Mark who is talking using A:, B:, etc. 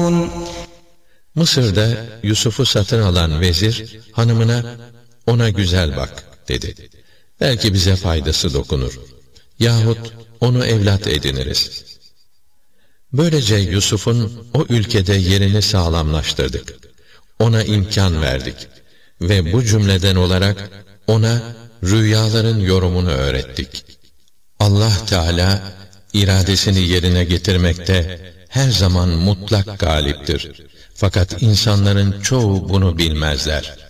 A: يعلمون.
B: Mısır'da Yusuf'u satın alan vezir hanımına ona güzel bak dedi. Belki bize faydası dokunur. Yahut onu evlat ediniriz. Böylece Yusuf'un o ülkede yerini sağlamlaştırdık. Ona imkan verdik. Ve bu cümleden olarak ona rüyaların yorumunu öğrettik. Allah Teala iradesini yerine getirmekte her zaman mutlak galiptir. Fakat insanların çoğu bunu bilmezler.